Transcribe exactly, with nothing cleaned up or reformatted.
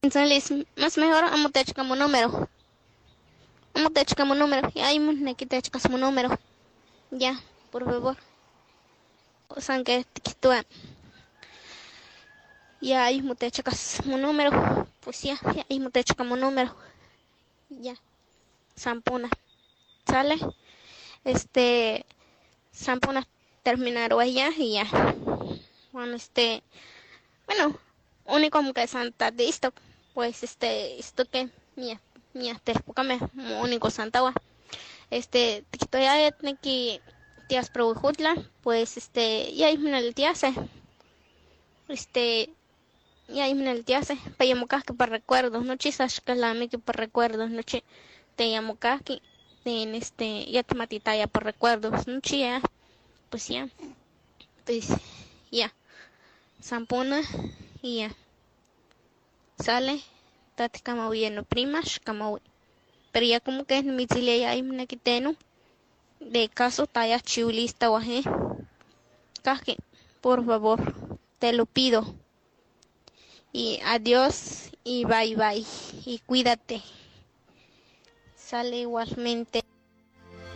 Entonces, más mejor amo te como número. Amo te como número. Y ahí me quita como número. Ya, por favor. O sea, que te ya ahí me te como número. Pues ya, ya ahí me te como número. Ya. Sampuna. ¿Sale? Este. Sampuna terminar allá y ya. Bueno, este. Bueno, único que Santa listo. Pues este. Esto que. Mía. Mía. Te me único Santa wa. Este. Te quito ya. Que. Tías pro Jutla. Pues este. Ya ahí me el tíase. Este. Y ahí me el tíase. Para llamo que para recuerdos. No chisas que la me que por recuerdos. No che. Te llamo que. En este. Ya te matita ya por recuerdos. No chía. Pues ya. Pues ya. Sampuna. Y ya. Sale. Tati kama huyendo primas. Kama huy. Pero ya como que es mi chile ya ahí me quiteno. De caso talla chiulista guaje. Caje. Por favor. Te lo pido. Y adiós y bye bye. Y cuídate. Sale igualmente.